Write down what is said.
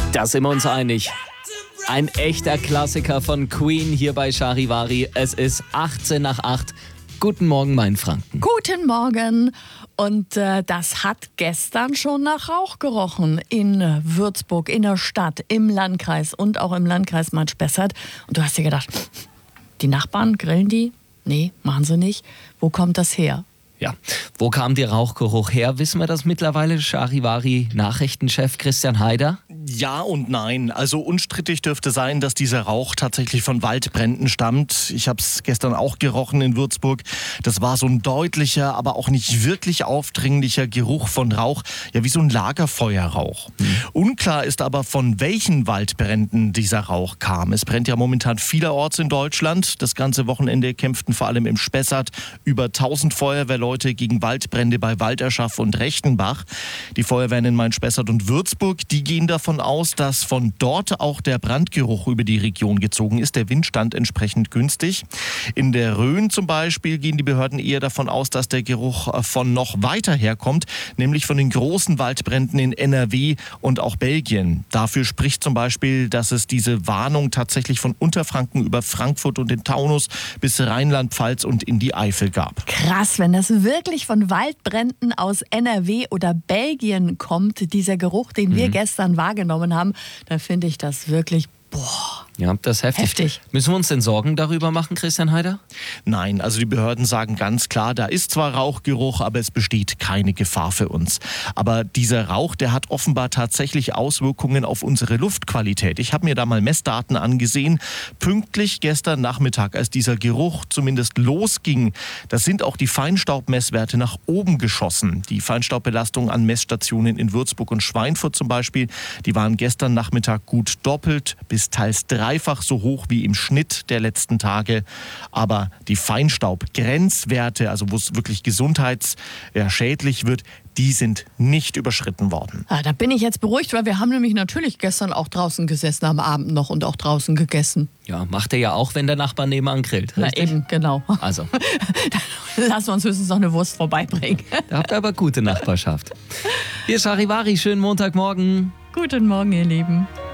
Da sind wir uns einig. Ein echter Klassiker von Queen hier bei Charivari. Es ist 18 nach 8. Guten Morgen, mein Franken. Guten Morgen. Und das hat gestern schon nach Rauch gerochen in Würzburg, in der Stadt, im Landkreis und auch im Landkreis Main-Spessart. Und du hast dir gedacht, die Nachbarn, grillen die? Nee, machen sie nicht. Wo kommt das her? Ja, wo kam der Rauchgeruch her? Wissen wir das mittlerweile? Charivari-Nachrichtenchef Christian Haider? Ja und nein. Also unstrittig dürfte sein, dass dieser Rauch tatsächlich von Waldbränden stammt. Ich habe es gestern auch gerochen in Würzburg. Das war so ein deutlicher, aber auch nicht wirklich aufdringlicher Geruch von Rauch. Ja, wie so ein Lagerfeuerrauch. Unklar ist aber, von welchen Waldbränden dieser Rauch kam. Es brennt ja momentan vielerorts in Deutschland. Das ganze Wochenende kämpften vor allem im Spessart über 1000 Feuerwehrleute gegen Waldbrände bei Walderschaff und Rechtenbach. Die Feuerwehren in Main-Spessart und Würzburg, die gehen davon aus, dass von dort auch der Brandgeruch über die Region gezogen ist. Der Wind stand entsprechend günstig. In der Rhön zum Beispiel gehen die Behörden eher davon aus, dass der Geruch von noch weiter herkommt, nämlich von den großen Waldbränden in NRW und auch Belgien. Dafür spricht zum Beispiel, dass es diese Warnung tatsächlich von Unterfranken über Frankfurt und den Taunus bis Rheinland-Pfalz und in die Eifel gab. Krass, wenn das wirklich von Waldbränden aus NRW oder Belgien kommt, dieser Geruch, den wir gestern wahrgenommen haben, dann finde ich das wirklich, boah. Ja, das ist heftig. Müssen wir uns denn Sorgen darüber machen, Christian Haider? Nein, also die Behörden sagen ganz klar, da ist zwar Rauchgeruch, aber es besteht keine Gefahr für uns. Aber dieser Rauch, der hat offenbar tatsächlich Auswirkungen auf unsere Luftqualität. Ich habe mir da mal Messdaten angesehen. Pünktlich gestern Nachmittag, als dieser Geruch zumindest losging, da sind auch die Feinstaubmesswerte nach oben geschossen. Die Feinstaubbelastung an Messstationen in Würzburg und Schweinfurt zum Beispiel, die waren gestern Nachmittag gut doppelt bis teils dreifach so hoch wie im Schnitt der letzten Tage. Aber die Feinstaubgrenzwerte, also wo es wirklich gesundheitsschädlich wird, die sind nicht überschritten worden. Ja, da bin ich jetzt beruhigt, weil wir haben nämlich natürlich gestern auch draußen gesessen am Abend noch und auch draußen gegessen. Ja, macht er ja auch, wenn der Nachbar nebenan grillt. Na Richtig? eben, genau. Also, Dann lassen wir uns höchstens noch eine Wurst vorbeibringen. da habt ihr aber gute Nachbarschaft. Hier ist Charivari, schönen Montagmorgen. Guten Morgen, ihr Lieben.